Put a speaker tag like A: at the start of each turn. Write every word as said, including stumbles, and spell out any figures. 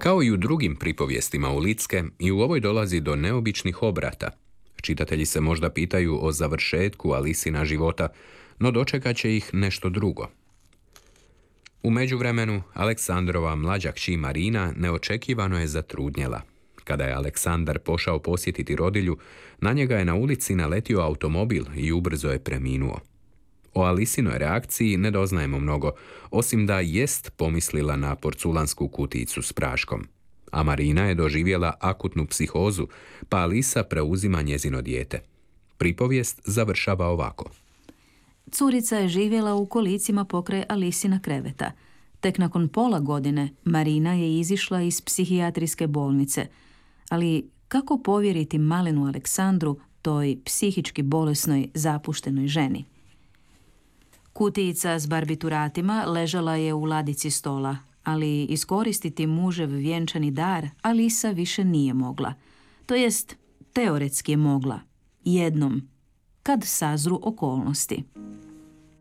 A: Kao i u drugim pripovijestima Ulicke, i u ovoj dolazi do neobičnih obrata. Čitatelji se možda pitaju o završetku Alisina života, no dočekat će ih nešto drugo. U međuvremenu, Aleksandrova mlađa kći Marina neočekivano je zatrudnjela. Kada je Aleksandar pošao posjetiti rodilju, na njega je na ulici naletio automobil i ubrzo je preminuo. O Alisinoj reakciji ne doznajemo mnogo, osim da jest pomislila na porculansku kutijicu s praškom. A Marina je doživjela akutnu psihozu, pa Alisa preuzima njezino dijete. Pripovijest završava ovako.
B: Curica je živjela u kolicima pokraj Alisina kreveta. Tek nakon pola godine Marina je izišla iz psihijatrijske bolnice. Ali kako povjeriti malenu Aleksandru, toj psihički bolesnoj, zapuštenoj ženi? Kutijica s barbituratima ležala je u ladici stola, ali iskoristiti mužev vjenčani dar Alisa više nije mogla. To jest, teoretski je mogla. Jednom, kad sazru okolnosti.